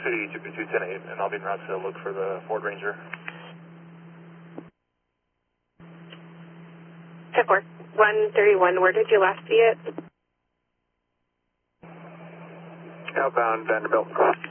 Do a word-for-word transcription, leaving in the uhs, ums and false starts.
City two two ten eight, and I'll be en route to look for the Ford Ranger. ten four, one thirty-one, where did you last see it? Outbound Vanderbilt.